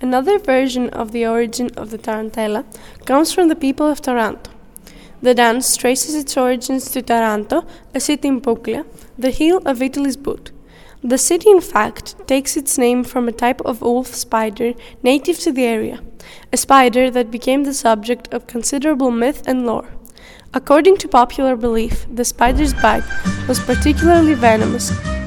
Another version of the origin of the tarantella comes from the people of Taranto. The dance traces its origins to Taranto, a city in Puglia, the heel of Italy's boot. The city, in fact, takes its name from a type of wolf spider native to the area, a spider that became the subject of considerable myth and lore. According to popular belief, the spider's bite was particularly venomous,